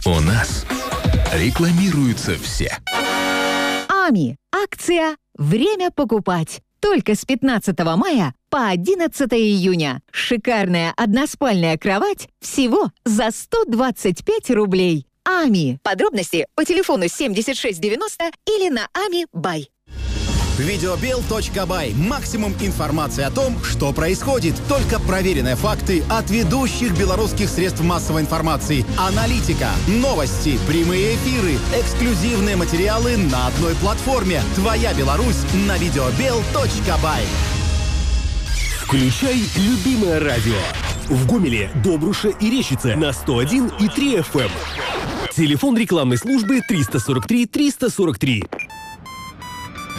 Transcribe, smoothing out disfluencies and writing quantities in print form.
У нас рекламируются все. АМИ. Акция «Время покупать». Только с 15 мая по 11 июня. Шикарная односпальная кровать всего за 125 рублей. АМИ. Подробности по телефону 7690 или на AMI.by. Videobill.by. Максимум информации о том, что происходит. Только проверенные факты от ведущих белорусских средств массовой информации. Аналитика, новости, прямые эфиры, эксклюзивные материалы на одной платформе. Твоя Беларусь на Videobill.by. Включай любимое радио. В Гомеле, Добруше и Рещице на 101,3 FM. Телефон рекламной службы 343 343.